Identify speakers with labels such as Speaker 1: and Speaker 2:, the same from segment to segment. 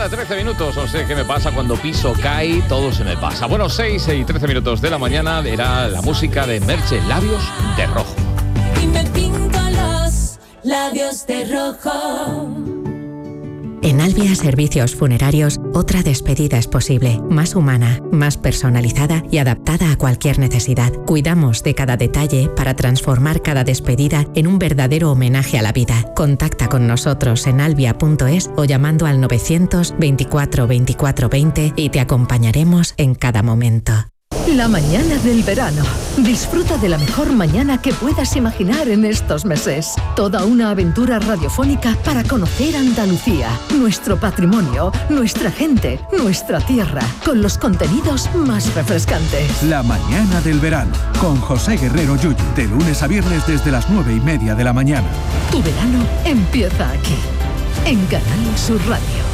Speaker 1: hora, 13 minutos. No sé qué me pasa cuando piso cae, todo se me pasa. Bueno, 6 y 13 minutos de la mañana era la música de Merche, Labios de Rojo.
Speaker 2: Y me pinto los labios de rojo.
Speaker 3: En Albia Servicios Funerarios, otra despedida es posible, más humana, más personalizada y adaptada a cualquier necesidad. Cuidamos de cada detalle para transformar cada despedida en un verdadero homenaje a la vida. Contacta con nosotros en albia.es o llamando al 924 24 20 y te acompañaremos en cada momento.
Speaker 4: La mañana del verano. Disfruta de la mejor mañana que puedas imaginar en estos meses. Toda una aventura radiofónica para conocer Andalucía, nuestro patrimonio, nuestra gente, nuestra tierra, con los contenidos más refrescantes.
Speaker 5: La mañana del verano, con José Guerrero Yuyu, de lunes a viernes desde las 9:30 de la mañana.
Speaker 4: Tu verano empieza aquí, en Canal Sur Radio.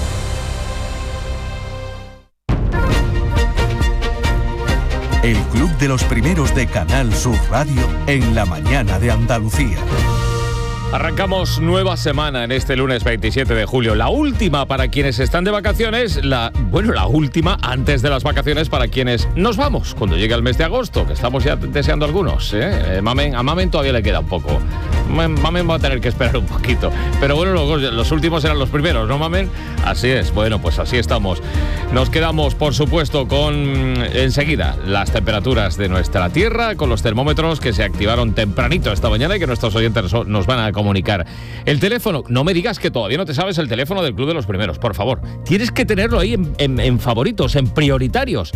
Speaker 5: El Club de los Primeros de Canal Sur Radio en la mañana de Andalucía.
Speaker 1: Arrancamos nueva semana en este lunes 27 de julio. La última para quienes están de vacaciones, la última antes de las vacaciones para quienes nos vamos cuando llegue el mes de agosto, que estamos ya deseando algunos. A Mamen todavía le queda un poco. Mamen va a tener que esperar un poquito. Pero bueno, los últimos eran los primeros, ¿no, Mamen? Así es, bueno, pues así estamos. Nos quedamos, por supuesto, con enseguida las temperaturas de nuestra tierra, con los termómetros que se activaron tempranito esta mañana y que nuestros oyentes nos van a comunicar. El teléfono, no me digas que todavía no te sabes el teléfono del Club de los Primeros, por favor. Tienes que tenerlo ahí en favoritos, en prioritarios.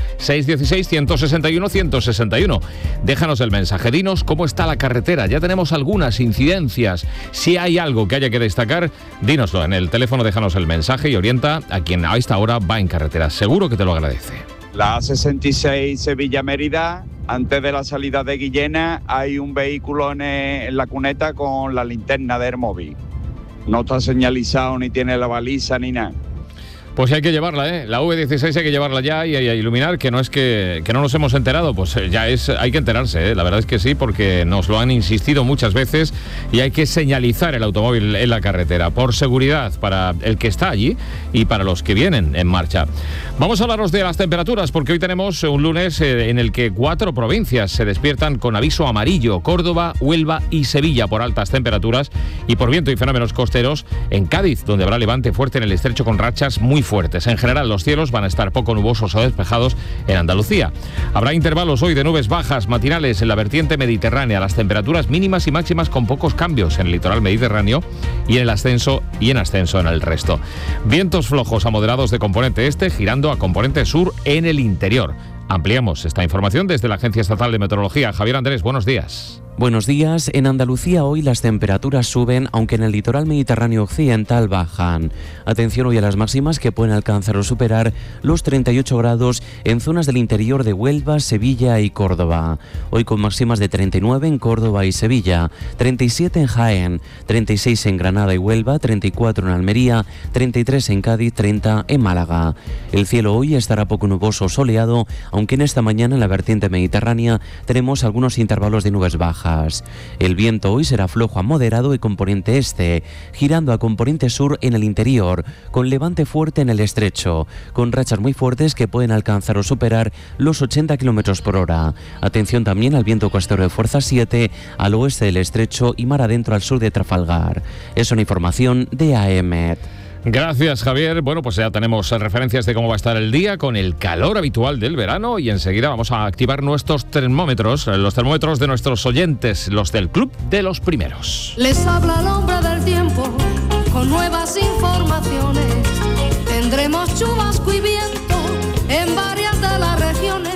Speaker 1: 616-161-161. Déjanos el mensaje, dinos cómo está la carretera. Ya tenemos algunas incidencias. Si hay algo que haya que destacar, dínoslo en el teléfono, déjanos el mensaje y orienta a quien a esta hora va en carretera. Seguro que te lo agradece.
Speaker 6: La A66 Sevilla-Mérida, antes de la salida de Guillena, hay un vehículo en la cuneta con la linterna del móvil. No está señalizado, ni tiene la baliza, ni nada.
Speaker 1: Pues hay que llevarla, La V16 hay que llevarla ya y a iluminar, que no es que no nos hemos enterado, pues ya hay que enterarse, La verdad es que sí, porque nos lo han insistido muchas veces y hay que señalizar el automóvil en la carretera, por seguridad para el que está allí y para los que vienen en marcha. Vamos a hablaros de las temperaturas, porque hoy tenemos un lunes en el que 4 provincias se despiertan con aviso amarillo: Córdoba, Huelva y Sevilla por altas temperaturas y por viento y fenómenos costeros. En Cádiz, donde habrá levante fuerte en el estrecho con rachas muy fuertes. En general, los cielos van a estar poco nubosos o despejados en Andalucía. Habrá intervalos hoy de nubes bajas matinales en la vertiente mediterránea. Las temperaturas mínimas y máximas con pocos cambios en el litoral mediterráneo y en el ascenso en el resto. Vientos flojos a moderados de componente este, girando a componente sur en el interior. Ampliamos esta información desde la Agencia Estatal de Meteorología. Javier Andrés, buenos días.
Speaker 7: Buenos días. En Andalucía hoy las temperaturas suben, aunque en el litoral mediterráneo occidental bajan. Atención hoy a las máximas, que pueden alcanzar o superar los 38 grados en zonas del interior de Huelva, Sevilla y Córdoba. Hoy con máximas de 39 en Córdoba y Sevilla, 37 en Jaén, 36 en Granada y Huelva, 34 en Almería, 33 en Cádiz, 30 en Málaga. El cielo hoy estará poco nuboso o soleado, aunque en esta mañana en la vertiente mediterránea tenemos algunos intervalos de nubes bajas. El viento hoy será flojo a moderado y componente este, girando a componente sur en el interior, con levante fuerte en el estrecho, con rachas muy fuertes que pueden alcanzar o superar los 80 km por hora. Atención también al viento costero de fuerza 7 al oeste del estrecho y mar adentro al sur de Trafalgar. Es una información de AEMET.
Speaker 1: Gracias, Javier. Bueno, pues ya tenemos referencias de cómo va a estar el día con el calor habitual del verano y enseguida vamos a activar nuestros termómetros, los termómetros de nuestros oyentes, los del Club de los Primeros.
Speaker 2: Les habla el hombre del tiempo con nuevas informaciones. Tendremos chubasco y viento en varias de las regiones.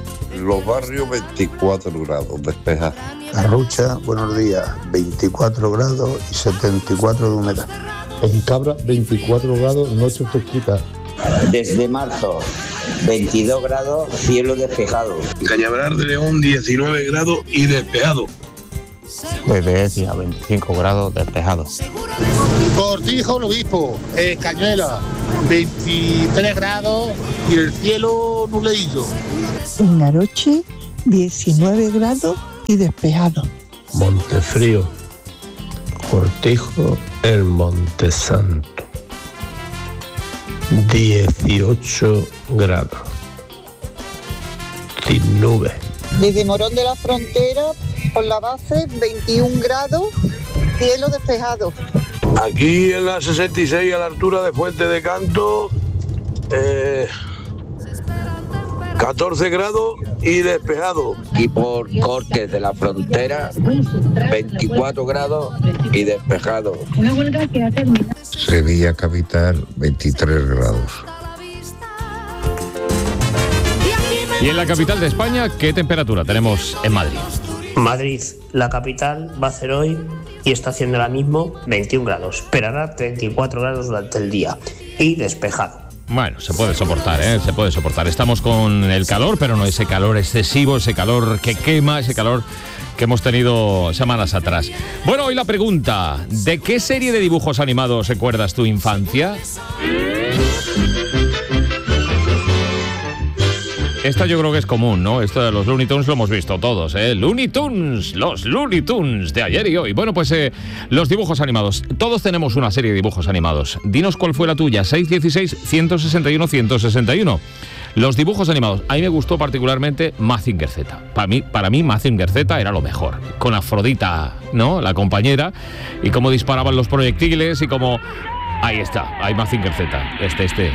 Speaker 8: Los Barrios 24 grados, despejado.
Speaker 9: Arrucha, buenos días, 24 grados y 74 de humedad.
Speaker 10: En Cabra, 24 grados, noche fresquita.
Speaker 11: Desde marzo, 22 grados, cielo despejado.
Speaker 12: Cañaveral de León, 19 grados y despejado.
Speaker 13: Desde Ecija, 25 grados, despejado.
Speaker 14: Cortijo, el Obispo, Cañuela, 23 grados y el cielo nubladillo.
Speaker 15: En Aroche, 19 grados y despejado.
Speaker 16: Montefrío, Cortijo, el Montesanto,
Speaker 12: 18 grados. Sin nubes.
Speaker 15: Desde Morón de la Frontera, por la base, 21 grados, cielo despejado.
Speaker 12: Aquí en la 66, a la altura de Fuente de Canto, 14 grados y despejado.
Speaker 11: Y por Cortes de la Frontera, 24 grados y despejado.
Speaker 8: Sevilla capital, 23 grados.
Speaker 1: Y en la capital de España, ¿qué temperatura tenemos en Madrid?
Speaker 16: Madrid, la capital, va a hacer hoy, y está haciendo ahora mismo, 21 grados. Pero hará 34 grados durante el día y despejado.
Speaker 1: Bueno, se puede soportar, se puede soportar. Estamos con el calor, pero no ese calor excesivo, ese calor que quema, ese calor que hemos tenido semanas atrás. Bueno, hoy la pregunta, ¿de qué serie de dibujos animados recuerdas tu infancia? Esta yo creo que es común, ¿no? Esto de los Looney Tunes lo hemos visto todos, ¿eh? Looney Tunes, los Looney Tunes de ayer y hoy. Bueno, pues los dibujos animados. Todos tenemos una serie de dibujos animados. Dinos cuál fue la tuya, 616-161-161. Los dibujos animados. A mí me gustó particularmente Mazinger Z. Para mí Mazinger Z era lo mejor. Con Afrodita, ¿no? La compañera. Y cómo disparaban los proyectiles y cómo... Ahí está, hay Mazinger Z. Este.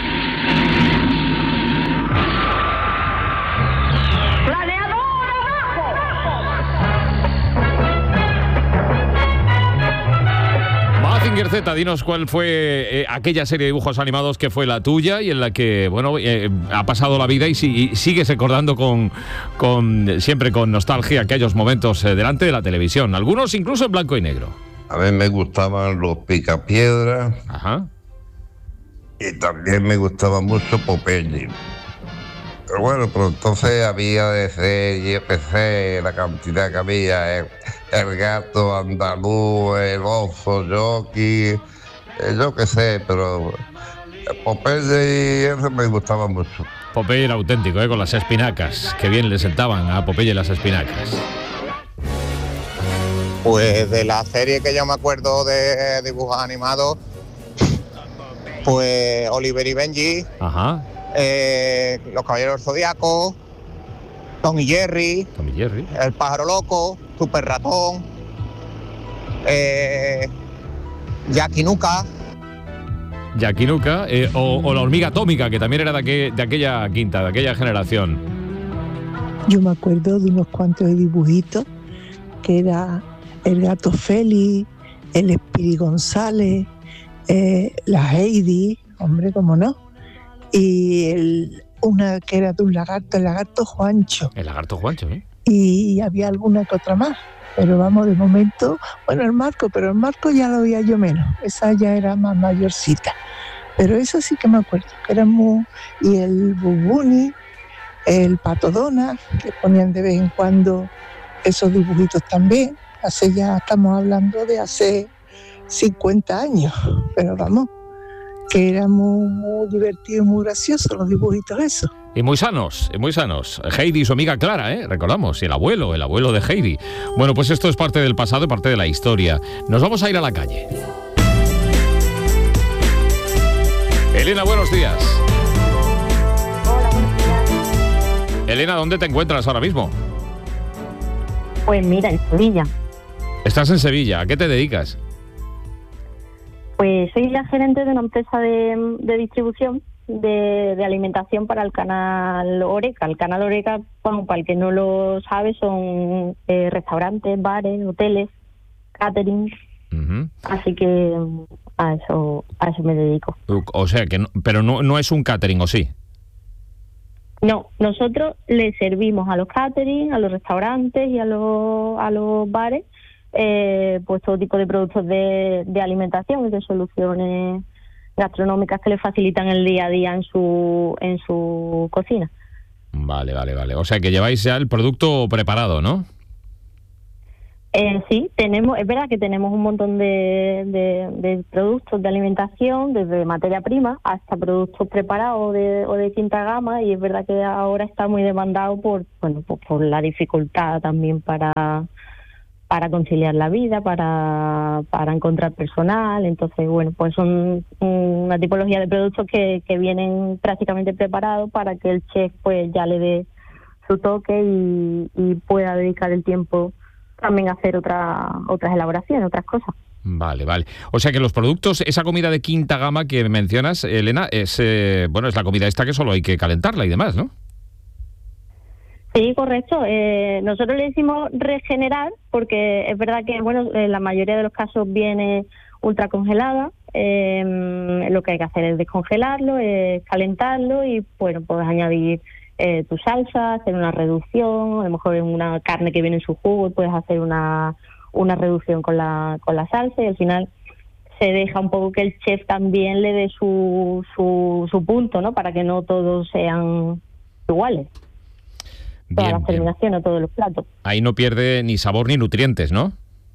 Speaker 1: Mazinger Z, dinos cuál fue aquella serie de dibujos animados que fue la tuya y en la que, bueno, ha pasado la vida y sigues recordando siempre con nostalgia aquellos momentos delante de la televisión, algunos incluso en blanco y negro.
Speaker 8: A mí me gustaban los Picapiedras.
Speaker 1: Ajá.
Speaker 8: Y también me gustaba mucho Popeye. Pero bueno, pero entonces había de ser, yo qué sé, la cantidad que había, el gato andaluz, el oso, Yoki, yo qué sé, pero Popeye y eso me gustaba mucho.
Speaker 1: Popeye era auténtico, con las espinacas, que bien le sentaban a Popeye las espinacas.
Speaker 13: Pues de la serie que yo me acuerdo de dibujos animados, pues Oliver y Benji.
Speaker 1: Ajá.
Speaker 13: Los Caballeros del Zodiaco, Tom y Jerry, El Pájaro Loco, Super Ratón, Jackie Nuka.
Speaker 1: O la Hormiga Atómica, que también era de aquella quinta, de aquella generación.
Speaker 15: Yo me acuerdo de unos cuantos dibujitos, que era el Gato Félix, el Espiri González, la Heidi, hombre, cómo no. Y una que era de un lagarto, el lagarto Juancho.
Speaker 1: El lagarto Juancho, ¿eh?
Speaker 15: Y había alguna que otra más. Pero vamos, de momento, bueno, el Marco ya lo veía yo menos. Esa ya era más mayorcita. Pero eso sí que me acuerdo, que era muy... Y el Bubuni, el Pato Donald, que ponían de vez en cuando esos dibujitos también. Ya estamos hablando de hace 50 años. Pero vamos, que era muy divertido, muy gracioso los dibujitos esos.
Speaker 1: Y muy sanos. Heidi y su amiga Clara, recordamos, y el abuelo de Heidi. Bueno, pues esto es parte del pasado y parte de la historia. Nos vamos a ir a la calle. Elena, buenos días.
Speaker 17: Hola, buenos días.
Speaker 1: Elena, ¿dónde te encuentras ahora mismo?
Speaker 17: Pues mira, en Sevilla.
Speaker 1: Estás en Sevilla, ¿a qué te dedicas?
Speaker 17: Pues soy la gerente de una empresa de distribución de alimentación para el canal Oreca. El canal Oreca, bueno, para el que no lo sabe, son restaurantes, bares, hoteles, catering. Uh-huh. Así que a eso me dedico.
Speaker 1: O sea, que pero no es un catering, ¿o sí?
Speaker 17: No, nosotros le servimos a los catering, a los restaurantes y a los bares pues todo tipo de productos de alimentación y de soluciones gastronómicas que le facilitan el día a día en su cocina.
Speaker 1: Vale. O sea que lleváis ya el producto preparado, ¿no?
Speaker 17: Sí, es verdad que tenemos un montón de productos de alimentación, desde materia prima hasta productos preparados o de quinta gama, y es verdad que ahora está muy demandado por la dificultad también para para conciliar la vida, para encontrar personal. Entonces, bueno, pues son una tipología de productos que vienen prácticamente preparados para que el chef pues ya le dé su toque y pueda dedicar el tiempo también a hacer otras elaboraciones, otras cosas.
Speaker 1: Vale. O sea que los productos, esa comida de quinta gama que mencionas, Elena, es es la comida esta que solo hay que calentarla y demás, ¿no?
Speaker 17: Sí, correcto. Nosotros le decimos regenerar porque es verdad que, bueno, en la mayoría de los casos viene ultracongelada. Lo que hay que hacer es descongelarlo, calentarlo y, bueno, puedes añadir tu salsa, hacer una reducción, a lo mejor en una carne que viene en su jugo puedes hacer una reducción con la salsa y al final se deja un poco que el chef también le dé su punto, ¿no? Para que no todos sean iguales. Todas las terminaciones, todos los platos.
Speaker 1: Ahí no pierde ni sabor ni nutrientes, ¿no?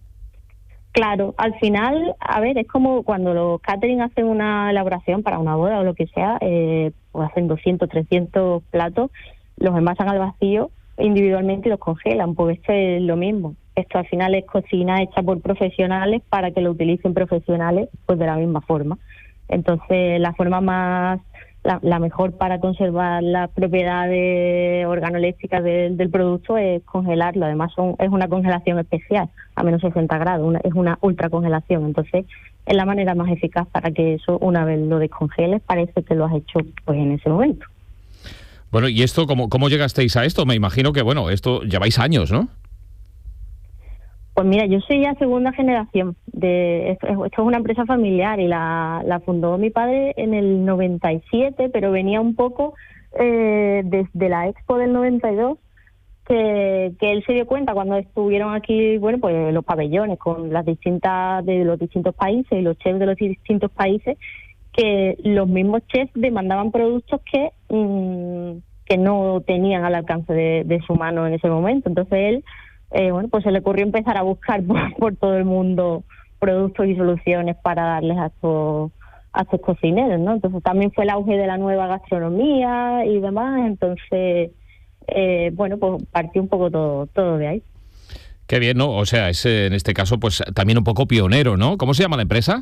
Speaker 17: Claro, al final, a ver, es como cuando los catering hacen una elaboración para una boda o lo que sea, pues hacen 200, 300 platos, los envasan al vacío individualmente y los congelan, pues esto es lo mismo. Esto al final es cocina hecha por profesionales para que lo utilicen profesionales pues de la misma forma. Entonces, la forma la mejor para conservar las propiedades organolépticas del producto es congelarlo. Además es una congelación especial a menos 60 grados, es una ultracongelación. Entonces es la manera más eficaz para que eso, una vez lo descongeles, parece que lo has hecho pues en ese momento.
Speaker 1: Bueno, ¿y esto cómo llegasteis a esto? Me imagino que, bueno, esto lleváis años, ¿no?
Speaker 17: Pues mira, yo soy ya segunda generación. Esto es una empresa familiar y la fundó mi padre en el 97, pero venía un poco desde la Expo del 92, que él se dio cuenta cuando estuvieron aquí, bueno, pues los pabellones con de los distintos países y los chefs de los distintos países, que los mismos chefs demandaban productos que no tenían al alcance de su mano en ese momento. Entonces él bueno, pues se le ocurrió empezar a buscar por todo el mundo productos y soluciones para darles a estos cocineros, ¿no? Entonces también fue el auge de la nueva gastronomía y demás, entonces, bueno, pues partió un poco todo de ahí.
Speaker 1: Qué bien, ¿no? O sea, es en este caso pues también un poco pionero, ¿no? ¿Cómo se llama la empresa?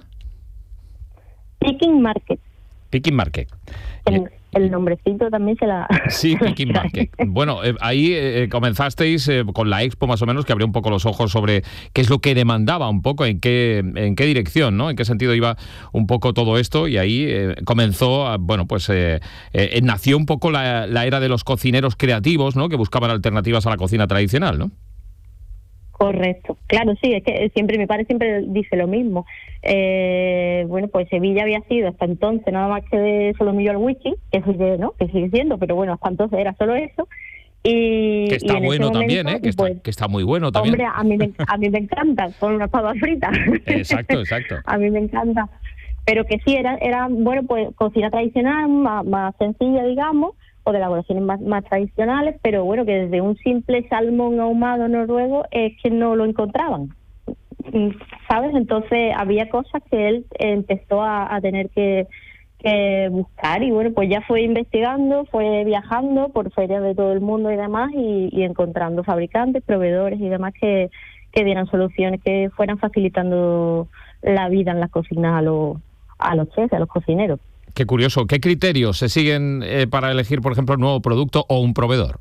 Speaker 17: Picking Market.
Speaker 1: Picking Market.
Speaker 17: El nombrecito también se la...
Speaker 1: Sí, Picking Market. Bueno, ahí comenzasteis con la Expo más o menos, que abrió un poco los ojos sobre qué es lo que demandaba un poco, en qué dirección, ¿no? En qué sentido iba un poco todo esto, y ahí comenzó, bueno, pues nació un poco la era de los cocineros creativos, ¿no? Que buscaban alternativas a la cocina tradicional, ¿no?
Speaker 17: Correcto, claro, sí, es que mi padre siempre dice lo mismo. Bueno, pues Sevilla había sido hasta entonces nada más que de solomillo al whisky, que sigue siendo, pero bueno, hasta entonces era solo eso. Y
Speaker 1: que está bueno también,
Speaker 17: momento,
Speaker 1: que está muy bueno también.
Speaker 17: Hombre, a mí me encanta, con unas papas fritas.
Speaker 1: Exacto.
Speaker 17: A mí me encanta. Pero que sí, era bueno, pues cocina tradicional, más sencilla, digamos, o de elaboraciones más tradicionales, pero bueno, que desde un simple salmón ahumado noruego es que no lo encontraban, ¿sabes? Entonces había cosas que él empezó a tener que buscar, y bueno, pues ya fue investigando, fue viajando por ferias de todo el mundo y demás, y encontrando fabricantes, proveedores y demás que dieran soluciones que fueran facilitando la vida en las cocinas a los chefs, a los cocineros.
Speaker 1: Qué curioso. ¿Qué criterios se siguen para elegir, por ejemplo, un nuevo producto o un proveedor?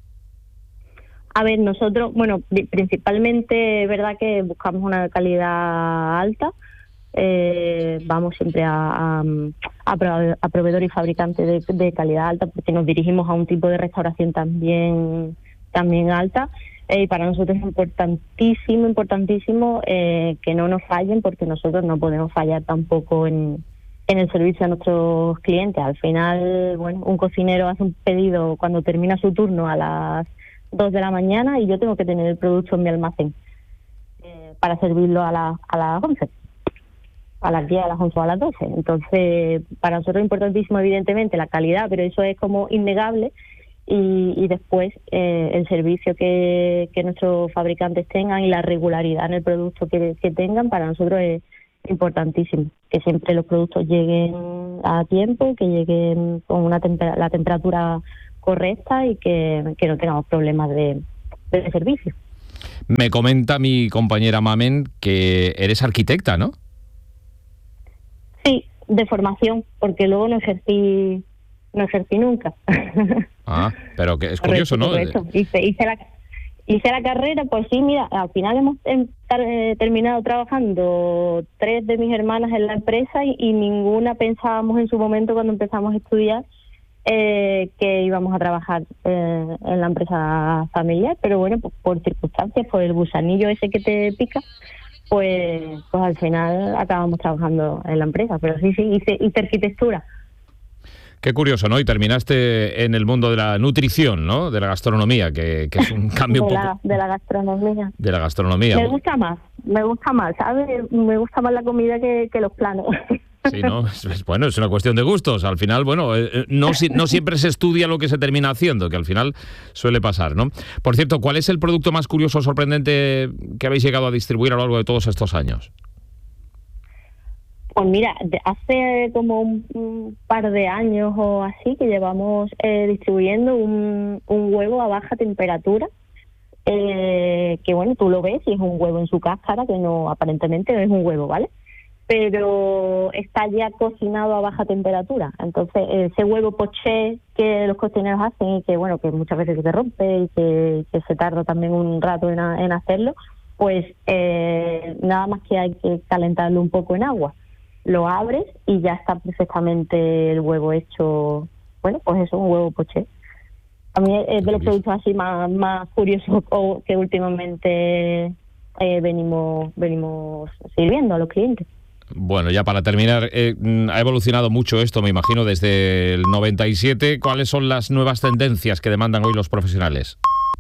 Speaker 17: A ver, nosotros, bueno, principalmente es verdad que buscamos una calidad alta. Vamos siempre a proveedor y fabricante de calidad alta, porque nos dirigimos a un tipo de restauración también alta. Y para nosotros es importantísimo que no nos fallen, porque nosotros no podemos fallar tampoco en el servicio a nuestros clientes. Al final, bueno, un cocinero hace un pedido cuando termina su turno a las 2 de la mañana y yo tengo que tener el producto en mi almacén para servirlo a las 11, a las 10, a las 11 o a las 12. Entonces, para nosotros es importantísimo, evidentemente, la calidad, pero eso es como innegable, y después el servicio que nuestros fabricantes tengan y la regularidad en el producto que tengan, para nosotros es importantísimo, que siempre los productos lleguen a tiempo, que lleguen con la temperatura correcta y que no tengamos problemas de servicio.
Speaker 1: Me comenta mi compañera Mamen que eres arquitecta, ¿no?
Speaker 17: Sí, de formación, porque luego no ejercí nunca.
Speaker 1: Pero que es curioso, ¿no?
Speaker 17: Correcto. Hice la carrera, pues sí, mira, al final hemos terminado trabajando 3 de mis hermanas en la empresa y ninguna pensábamos en su momento cuando empezamos a estudiar que íbamos a trabajar en la empresa familiar, pero bueno, pues, por circunstancias, por el gusanillo ese que te pica, pues al final acabamos trabajando en la empresa, pero sí, hice arquitectura.
Speaker 1: Qué curioso, ¿no? Y terminaste en el mundo de la nutrición, ¿no? De la gastronomía, que es un cambio
Speaker 17: de la gastronomía.
Speaker 1: De la gastronomía.
Speaker 17: Me gusta más, ¿sabes? Me gusta más la comida que los planos.
Speaker 1: Sí, ¿no? Bueno, es una cuestión de gustos. Al final, bueno, no siempre se estudia lo que se termina haciendo, que al final suele pasar, ¿no? Por cierto, ¿cuál es el producto más curioso o sorprendente que habéis llegado a distribuir a lo largo de todos estos años?
Speaker 17: Pues mira, hace como un par de años o así que llevamos distribuyendo un huevo a baja temperatura, que bueno, tú lo ves y es un huevo en su cáscara, que no, aparentemente no es un huevo, ¿vale? Pero está ya cocinado a baja temperatura. Entonces, ese huevo poché que los cocineros hacen y que bueno, que muchas veces se rompe y que se tarda también un rato en hacerlo, pues nada más que hay que calentarlo un poco en agua. Lo abres y ya está perfectamente el huevo hecho, bueno, pues eso, un huevo poché. A mí es de los productos así más curiosos que últimamente venimos sirviendo a los clientes.
Speaker 1: Bueno, ya para terminar, ha evolucionado mucho esto, me imagino, desde el 97. ¿Cuáles son las nuevas tendencias que demandan hoy los profesionales?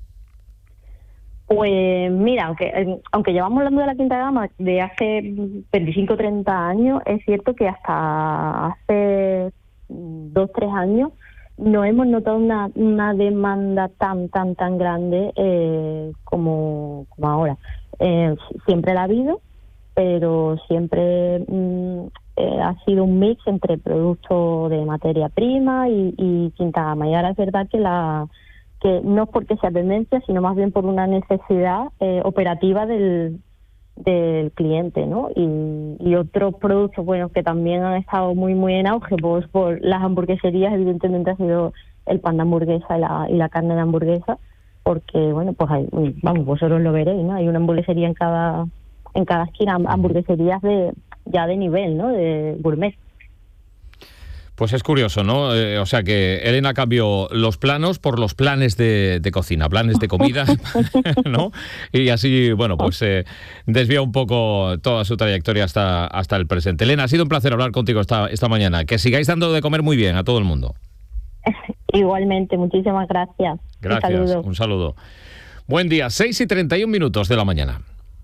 Speaker 17: Pues mira, aunque llevamos hablando de la quinta gama de hace 25 o 30 años, es cierto que hasta hace 2 o 3 años no hemos notado una demanda tan grande como ahora. Siempre la ha habido, pero siempre ha sido un mix entre productos de materia prima y quinta gama. Y ahora es verdad que no es porque sea tendencia, sino más bien por una necesidad operativa del cliente, ¿no? Y otros productos, bueno, que también han estado muy en auge, pues por las hamburgueserías, evidentemente ha sido el pan de hamburguesa y la carne de hamburguesa, porque, bueno, pues vosotros lo veréis, ¿no? Hay una hamburguesería en cada esquina, hamburgueserías de nivel, ¿no? De gourmet.
Speaker 1: Pues es curioso, ¿no? O sea que Elena cambió los planos por los planes de cocina, planes de comida, ¿no? Y así, bueno, pues desvía un poco toda su trayectoria hasta el presente. Elena, ha sido un placer hablar contigo esta mañana. Que sigáis dando de comer muy bien a todo el mundo.
Speaker 17: Igualmente, muchísimas gracias.
Speaker 1: Gracias, un saludo. Buen día, 6:31 de la mañana.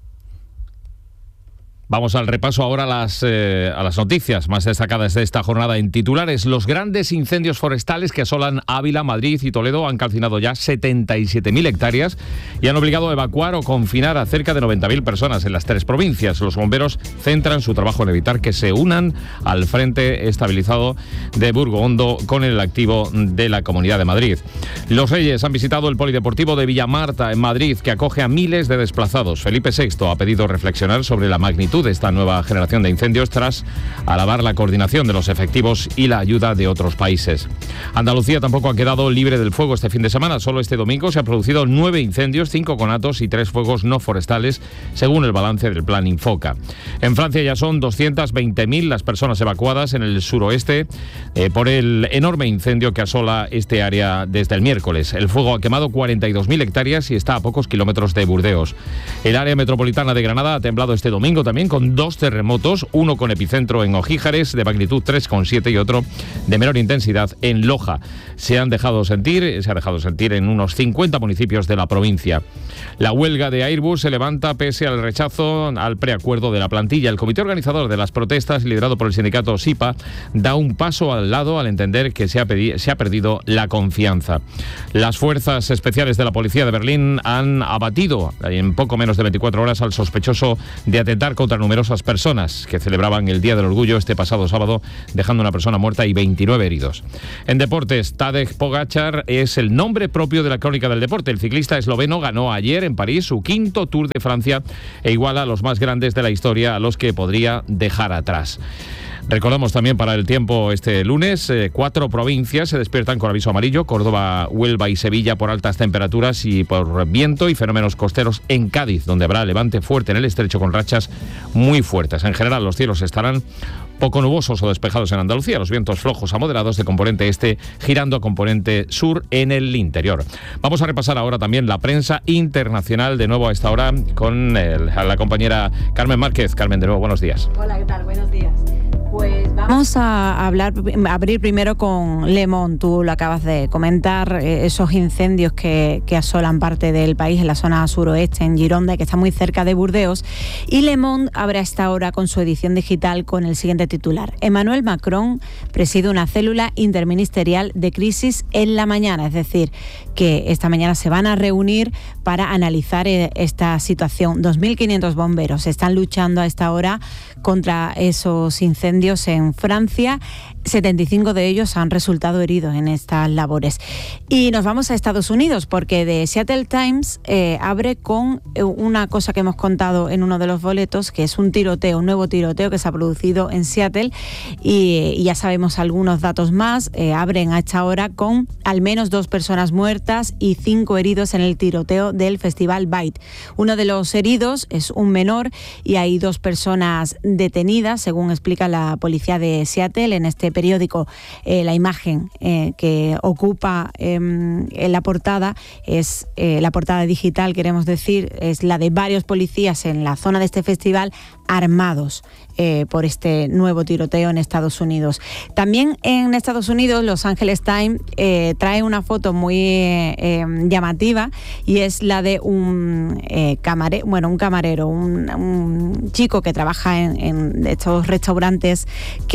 Speaker 1: Vamos al repaso ahora a las noticias más destacadas de esta jornada en titulares. Los grandes incendios forestales que asolan Ávila, Madrid y Toledo han calcinado ya 77.000 hectáreas y han obligado a evacuar o confinar a cerca de 90.000 personas en las 3 provincias. Los bomberos centran su trabajo en evitar que se unan al frente estabilizado de Burgoondo con el activo de la Comunidad de Madrid. Los Reyes han visitado el Polideportivo de Villamarta en Madrid, que acoge a miles de desplazados. Felipe VI ha pedido reflexionar sobre la magnitud de esta nueva generación de incendios tras alabar la coordinación de los efectivos y la ayuda de otros países. Andalucía tampoco ha quedado libre del fuego este fin de semana. Solo este domingo se han producido 9 incendios, 5 conatos y 3 fuegos no forestales, según el balance del Plan Infoca. En Francia ya son 220.000 las personas evacuadas en el suroeste por el enorme incendio que asola este área desde el miércoles. El fuego ha quemado 42.000 hectáreas y está a pocos kilómetros de Burdeos. El área metropolitana de Granada ha temblado este domingo también con 2 terremotos, uno con epicentro en Ojíjares de magnitud 3,7 y otro de menor intensidad en Loja. Se ha dejado sentir en unos 50 municipios de la provincia. La huelga de Airbus se levanta pese al rechazo al preacuerdo de la plantilla. El comité organizador de las protestas, liderado por el sindicato SIPA, da un paso al lado al entender que se ha perdido la confianza. Las fuerzas especiales de la policía de Berlín han abatido en poco menos de 24 horas al sospechoso de atentar contra contra numerosas personas que celebraban el Día del Orgullo este pasado sábado, dejando una persona muerta y 29 heridos. En deportes, Tadej Pogačar es el nombre propio de la crónica del deporte. El ciclista esloveno ganó ayer en París su 5º Tour de Francia e iguala a los más grandes de la historia, a los que podría dejar atrás. Recordamos también para el tiempo este lunes, 4 provincias se despiertan con aviso amarillo: Córdoba, Huelva y Sevilla por altas temperaturas y por viento y fenómenos costeros en Cádiz, donde habrá levante fuerte en el estrecho con rachas muy fuertes. En general los cielos estarán poco nubosos o despejados en Andalucía, los vientos flojos a moderados de componente este girando a componente sur en el interior. Vamos a repasar ahora también la prensa internacional de nuevo a esta hora con la compañera Carmen Márquez. Carmen, de nuevo, buenos días.
Speaker 18: Hola, ¿qué tal? Buenos días. Pues vamos a abrir primero con Le Monde. Tú lo acabas de comentar, esos incendios que asolan parte del país en la zona suroeste, en Gironda, que está muy cerca de Burdeos. Y Le Monde abre a esta hora con su edición digital con el siguiente titular: Emmanuel Macron preside una célula interministerial de crisis en la mañana. Es decir, que esta mañana se van a reunir para analizar esta situación. 2.500 bomberos están luchando a esta hora contra esos incendios en Francia. 75 de ellos han resultado heridos en estas labores. Y nos vamos a Estados Unidos, porque The Seattle Times abre con una cosa que hemos contado en uno de los boletos, que es un nuevo tiroteo que se ha producido en Seattle, y ya sabemos algunos datos más. Abren a esta hora con al menos 2 personas muertas y 5 heridos en el tiroteo del Festival Byte. Uno de los heridos es un menor y hay 2 personas detenidas, según explica la policía de Seattle en este periódico. La imagen que ocupa en la portada es la portada digital, queremos decir, es la de varios policías en la zona de este festival armados por este nuevo tiroteo en Estados Unidos. También en Estados Unidos, Los Angeles Times trae una foto muy llamativa, y es la de un camarero, un chico que trabaja en estos restaurantes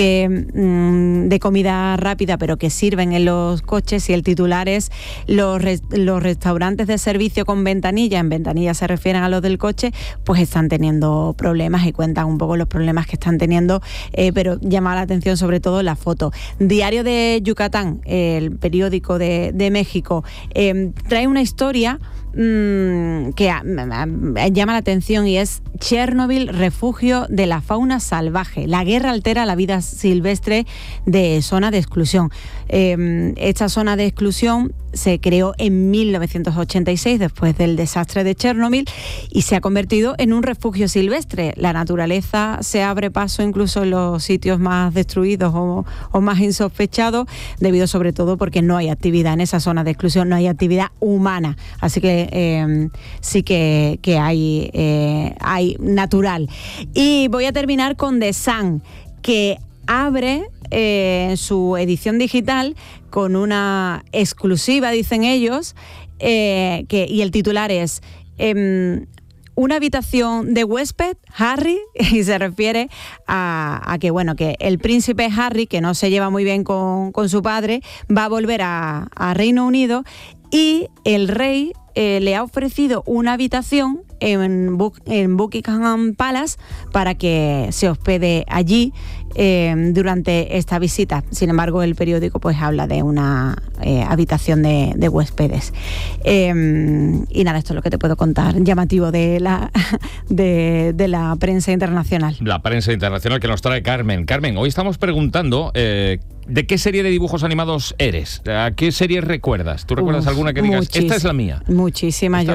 Speaker 18: de comida rápida, pero que sirven en los coches, y el titular es los restaurantes de servicio con ventanilla, en ventanilla se refieren a los del coche, pues están teniendo problemas, y cuentan un poco los problemas que están teniendo, pero llama la atención sobre todo la foto. Diario de Yucatán, el periódico de México, trae una historia que llama la atención, y es Chernobyl, refugio de la fauna salvaje. La guerra altera la vida silvestre de zona de exclusión. Esta zona de exclusión se creó en 1986 después del desastre de Chernobyl y se ha convertido en un refugio silvestre. La naturaleza se abre paso incluso en los sitios más destruidos o más insospechados, debido sobre todo porque no hay actividad en esa zona de exclusión, no hay actividad humana. Así que sí que hay natural. Y voy a terminar con The Sun, que abre su edición digital con una exclusiva, dicen ellos, y el titular es una habitación de huésped, Harry, y se refiere a que, bueno, que el príncipe Harry, que no se lleva muy bien con su padre, va a volver a Reino Unido, y el rey le ha ofrecido una habitación en Buckingham Palace para que se hospede allí durante esta visita. Sin embargo, el periódico pues habla de una habitación de huéspedes. Y nada, esto es lo que te puedo contar, llamativo de la prensa internacional.
Speaker 1: La prensa internacional que nos trae Carmen. Carmen, hoy estamos preguntando ¿de qué serie de dibujos animados eres? ¿A qué serie recuerdas? ¿Tú recuerdas alguna que digas, esta es la mía?
Speaker 18: Muchísimas.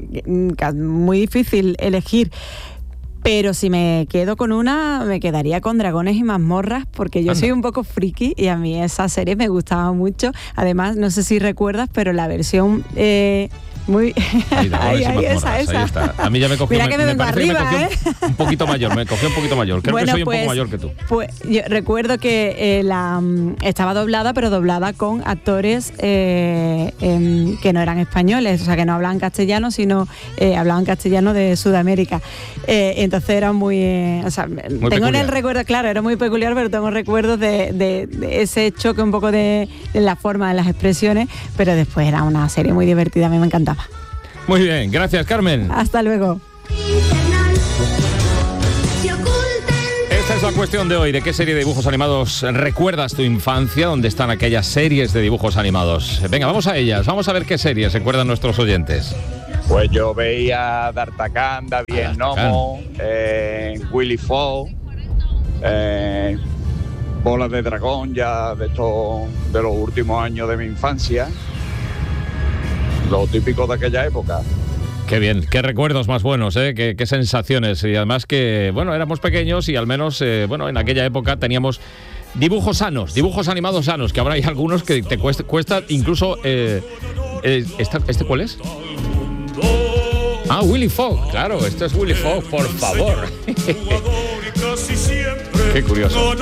Speaker 18: Muy difícil elegir. Pero si me quedo con una, me quedaría con Dragones y Mazmorras, porque yo soy un poco friki y a mí esa serie me gustaba mucho. Además, no sé si recuerdas, pero la versión muy...
Speaker 1: Ahí está. A mí ya me cogió,
Speaker 18: Mira que me vengo arriba,
Speaker 1: un poquito mayor, me cogió un poquito mayor. Creo que soy un poco mayor que tú.
Speaker 18: Pues yo recuerdo que estaba doblada, pero doblada con actores que no eran españoles, o sea, que no hablaban castellano, sino hablaban castellano de Sudamérica. Entonces era muy tengo peculiar. En el recuerdo, claro, era muy peculiar, pero tengo recuerdos de ese choque un poco de la forma de las expresiones, pero después era una serie muy divertida, a mí me encantaba.
Speaker 1: Muy bien, gracias, Carmen.
Speaker 18: Hasta luego.
Speaker 1: es la cuestión de hoy. ¿De qué serie de dibujos animados recuerdas tu infancia? ¿Dónde están aquellas series de dibujos animados? Venga, vamos a ellas. Vamos a ver qué series recuerdan nuestros oyentes.
Speaker 6: Pues yo veía D'Artagnan, David el Gnomo, Willy Fogg, Bolas de Dragón, ya de los últimos años de mi infancia. Lo típico de aquella época.
Speaker 1: Qué bien, qué recuerdos más buenos, qué sensaciones. Y además que, bueno, éramos pequeños y al menos, en aquella época teníamos dibujos sanos, dibujos animados sanos, que ahora hay algunos que te cuesta incluso... ¿Este cuál es? Ah, Willy Fogg, claro, esto es Willy Fogg, por favor. Qué curioso.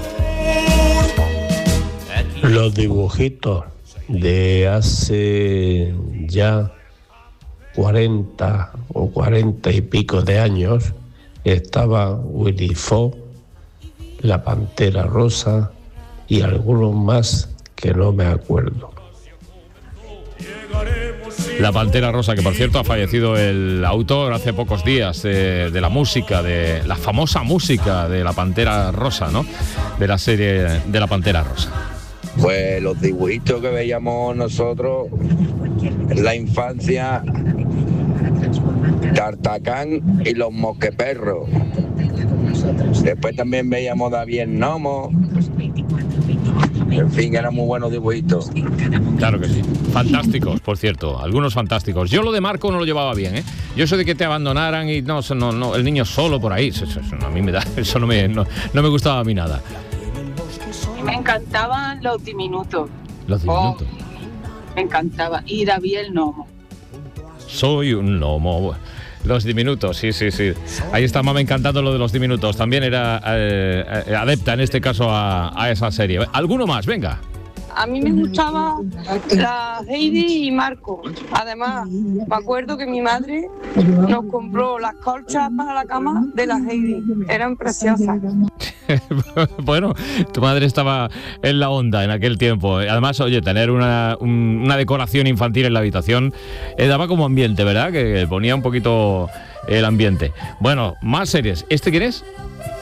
Speaker 19: Los dibujitos de hace ya 40 o 40 y pico de años, estaba Willy Fogg, la Pantera Rosa y algunos más que no me acuerdo.
Speaker 1: La Pantera Rosa, que por cierto ha fallecido el autor hace pocos días de la música, de la famosa música de la Pantera Rosa, ¿no? De la serie de la Pantera Rosa.
Speaker 11: Pues los dibujitos que veíamos nosotros en la infancia, D'Artagnan y los mosqueperros. Después también veíamos David el Gnomo. En fin, eran muy buenos dibujitos.
Speaker 1: Claro que sí. Fantásticos, por cierto. Algunos fantásticos. Yo lo de Marco no lo llevaba bien, ¿eh? Yo eso de que te abandonaran y no el niño solo por ahí. Eso a mí me da... Eso no me gustaba a mí nada.
Speaker 20: Me encantaban los diminutos.
Speaker 1: Los diminutos.
Speaker 20: Me encantaba. Y David el Gnomo.
Speaker 1: Soy un gnomo. Los diminutos, sí. Ahí está Mame encantando lo de los diminutos. También era adepta en este caso a esa serie. ¿Alguno más? Venga.
Speaker 20: A mí me gustaba la Heidi y Marco. Además, me acuerdo que mi madre nos compró las colchas para la cama de la Heidi. Eran preciosas.
Speaker 1: Bueno, tu madre estaba en la onda en aquel tiempo. Además, oye, tener una decoración infantil en la habitación daba como ambiente, ¿verdad? Que ponía un poquito el ambiente. Bueno, más series. ¿Este quién es?